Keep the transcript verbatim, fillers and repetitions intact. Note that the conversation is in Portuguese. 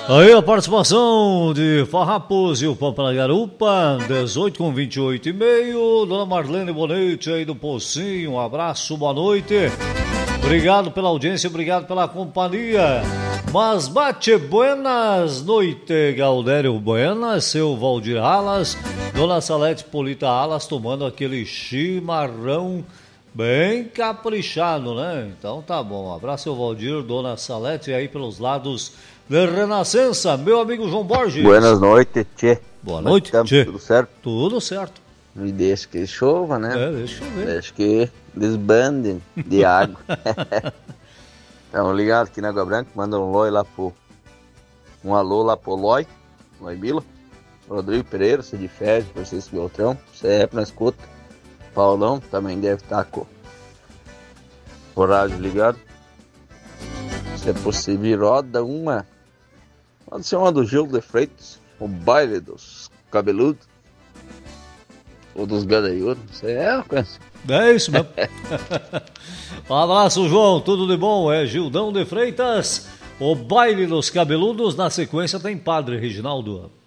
Aí a participação de Farrapos e o Pampa na Garupa, dezoito com vinte e oito e meio. Dona Marlene Bonete aí do Pocinho, um abraço, boa noite. Obrigado pela audiência, obrigado pela companhia. Mas bate buenas noites, Gaudério Buenas, seu Valdir Alas, Dona Salete Polita Alas tomando aquele chimarrão bem caprichado, né? Então tá bom, um abraço, seu Valdir, Dona Salete aí pelos lados de Renascença, meu amigo João Borges. Buenas noites, tchê. Boa noite, tchê. Tudo certo? Tudo certo. E deixa que chova, né? É, deixa eu ver. Deixa que desbandem de água. Estamos ligados aqui na Água Branca, manda um loi lá pro... Um alô lá pro Loi, Loi Bila. Rodrigo Pereira, você de férias, Francisco Beltrão, você é na escuta. Paulão também deve estar com o rádio ligado. Se é possível, roda uma... Pode ser uma do Gil de Freitas, o baile dos cabeludos. Ou dos gadaiudos, não sei, é uma coisa. É isso mesmo. Um abraço, João, tudo de bom? É Gildão de Freitas, o baile dos cabeludos. Na sequência tem Padre Reginaldo.